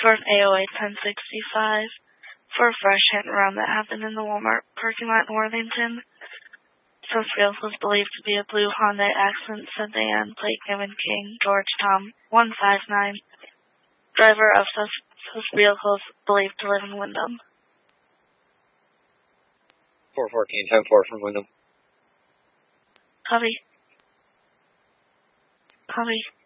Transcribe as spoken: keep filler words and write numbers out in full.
for an A O A ten sixty-five for a fresh hit and run that happened in the Walmart parking lot in Worthington. Suspect vehicle was believed to be a blue Hyundai Accent sedan, plate Kevin King, George Tom, one five nine. Driver of suspect vehicle is believed to live in Wyndham. four fourteen, ten four from Wyndham. Copy. Copy.